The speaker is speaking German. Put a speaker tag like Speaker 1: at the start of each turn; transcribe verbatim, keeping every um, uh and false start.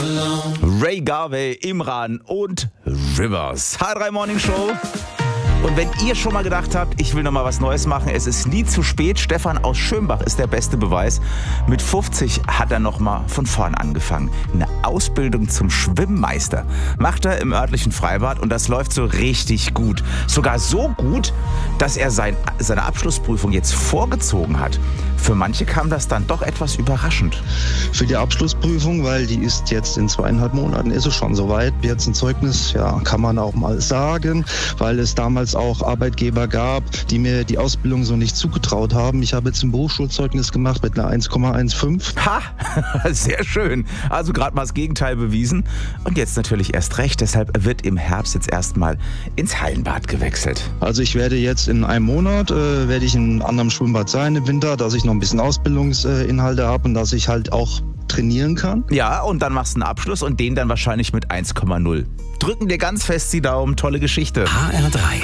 Speaker 1: Ray Garvey, Imran und Rivers. H drei Morning Show. Und wenn ihr schon mal gedacht habt, ich will noch mal was Neues machen, es ist nie zu spät. Stefan aus Schönbach ist der beste Beweis. Mit fünfzig hat er noch mal von vorn angefangen. Eine Ausbildung zum Schwimmmeister macht er im örtlichen Freibad und das läuft so richtig gut. Sogar so gut, dass er sein, seine Abschlussprüfung jetzt vorgezogen hat. Für manche kam das dann doch etwas überraschend.
Speaker 2: Für die Abschlussprüfung, weil die ist jetzt in zweieinhalb Monaten, ist es schon soweit. Jetzt ein Zeugnis, ja, kann man auch mal sagen, weil es damals auch Arbeitgeber gab, die mir die Ausbildung so nicht zugetraut haben. Ich habe jetzt ein Berufsschulzeugnis gemacht mit einer eins Komma fünfzehn.
Speaker 1: Ha, sehr schön. Also gerade mal das Gegenteil bewiesen. Und jetzt natürlich erst recht. Deshalb wird im Herbst jetzt erstmal ins Hallenbad gewechselt.
Speaker 2: Also ich werde jetzt in einem Monat, äh, werde ich in einem anderen Schwimmbad sein im Winter, dass ich noch ein bisschen Ausbildungsinhalte habe und dass ich halt auch trainieren kann.
Speaker 1: Ja, und dann machst du einen Abschluss und den dann wahrscheinlich mit eins Komma null. Drücken dir ganz fest die Daumen. Tolle Geschichte.
Speaker 3: H R drei